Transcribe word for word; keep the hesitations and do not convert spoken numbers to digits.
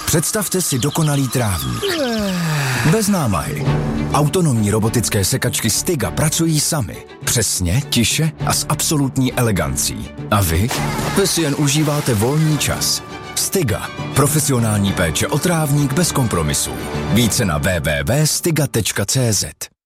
Představte si dokonalý trávník. Bez námahy. Autonomní robotické sekačky Styga pracují samy. Přesně, tiše a s absolutní elegancí. A vy? Vy si jen užíváte volný čas. Styga. Profesionální péče o trávník bez kompromisů. Více na w w w tečka styga tečka c z.